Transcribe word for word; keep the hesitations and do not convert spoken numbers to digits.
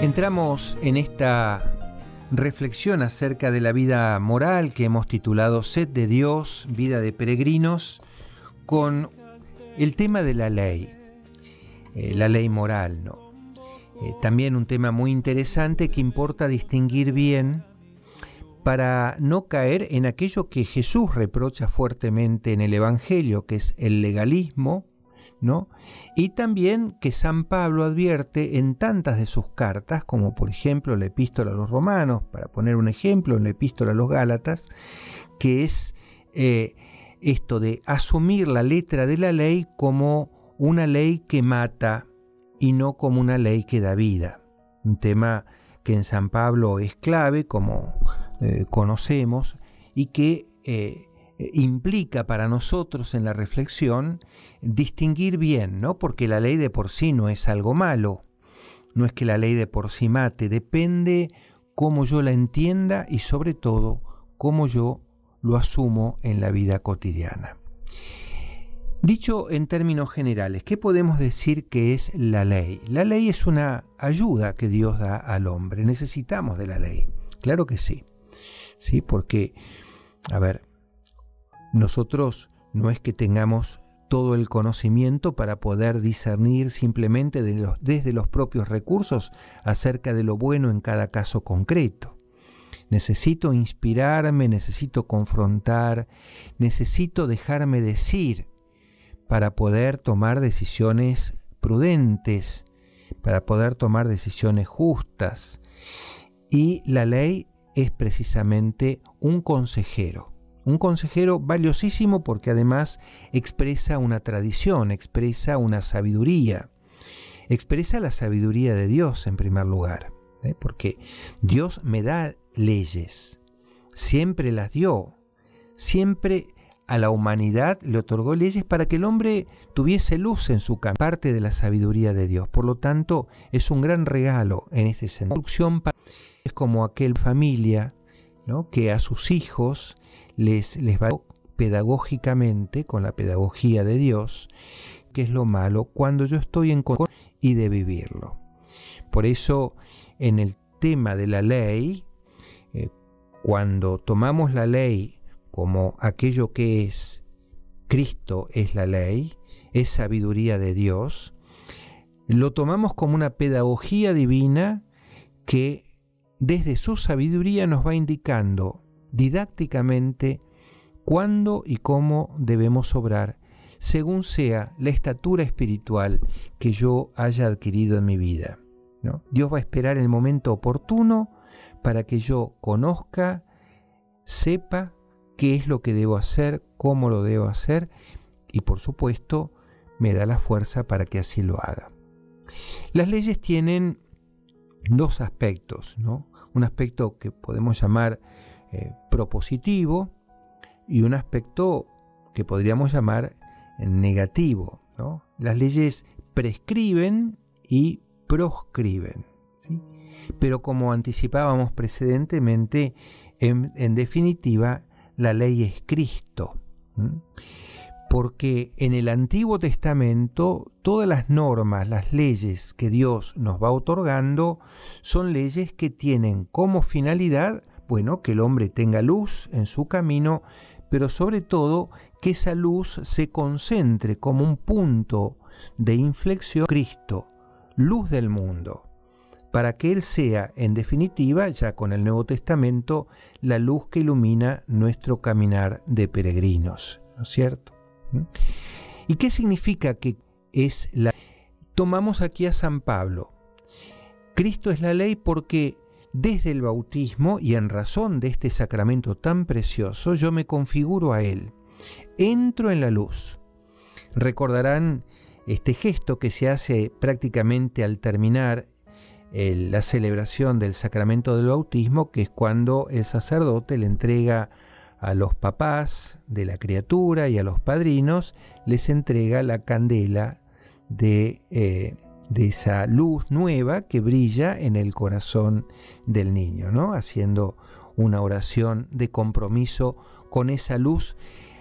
Entramos en esta reflexión acerca de la vida moral que hemos titulado Sed de Dios, vida de peregrinos, con el tema de la ley, eh, la ley moral, ¿no? Eh, también un tema muy interesante que importa distinguir bien para no caer en aquello que Jesús reprocha fuertemente en el Evangelio, que es el legalismo, ¿no? Y también que San Pablo advierte en tantas de sus cartas, como por ejemplo la Epístola a los Romanos, para poner un ejemplo, en la Epístola a los Gálatas, que es eh, esto de asumir la letra de la ley como una ley que mata y no como una ley que da vida. Un tema que en San Pablo es clave, como eh, conocemos, y que eh, implica para nosotros en la reflexión distinguir bien, ¿no? Porque la ley de por sí no es algo malo, no es que la ley de por sí mate, depende cómo yo la entienda y sobre todo cómo yo lo asumo en la vida cotidiana. Dicho en términos generales, ¿qué podemos decir que es la ley? La ley es una ayuda que Dios da al hombre. Necesitamos de la ley, claro que sí, sí, porque, a ver, nosotros no es que tengamos todo el conocimiento para poder discernir simplemente de los, desde los propios recursos acerca de lo bueno en cada caso concreto. Necesito inspirarme, necesito confrontar, necesito dejarme decir para poder tomar decisiones prudentes, para poder tomar decisiones justas. Y la ley es precisamente un consejero. Un consejero valiosísimo porque además expresa una tradición, expresa una sabiduría, expresa la sabiduría de Dios en primer lugar, ¿eh? Porque Dios me da leyes, siempre las dio, siempre a la humanidad le otorgó leyes para que el hombre tuviese luz en su camino, parte de la sabiduría de Dios. Por lo tanto, es un gran regalo en este sentido. Es como aquel familia, ¿no?, que a sus hijos les, les va pedagógicamente, con la pedagogía de Dios, que es lo malo cuando yo estoy en contra y de vivirlo. Por eso, en el tema de la ley, eh, cuando tomamos la ley como aquello que es Cristo es la ley, es sabiduría de Dios, lo tomamos como una pedagogía divina que desde su sabiduría nos va indicando didácticamente cuándo y cómo debemos obrar, según sea la estatura espiritual que yo haya adquirido en mi vida, ¿no? Dios va a esperar el momento oportuno para que yo conozca, sepa qué es lo que debo hacer, cómo lo debo hacer, y por supuesto me da la fuerza para que así lo haga. Las leyes tienen dos aspectos, ¿no? Un aspecto que podemos llamar eh, propositivo y un aspecto que podríamos llamar negativo, ¿no? Las leyes prescriben y proscriben, ¿sí? Pero como anticipábamos precedentemente, en, en definitiva, la ley es Cristo, ¿sí? Porque en el Antiguo Testamento todas las normas, las leyes que Dios nos va otorgando son leyes que tienen como finalidad, bueno, que el hombre tenga luz en su camino, pero sobre todo que esa luz se concentre como un punto de inflexión en Cristo, luz del mundo, para que Él sea, en definitiva, ya con el Nuevo Testamento, la luz que ilumina nuestro caminar de peregrinos, ¿no es cierto? ¿Y qué significa que es la ley? Tomamos aquí a San Pablo. Cristo es la ley porque desde el bautismo y en razón de este sacramento tan precioso, yo me configuro a Él. Entro en la luz. Recordarán este gesto que se hace prácticamente al terminar el, la celebración del sacramento del bautismo, que es cuando el sacerdote le entrega a los papás de la criatura y a los padrinos, les entrega la candela de, eh, de esa luz nueva que brilla en el corazón del niño, ¿no? Haciendo una oración de compromiso con esa luz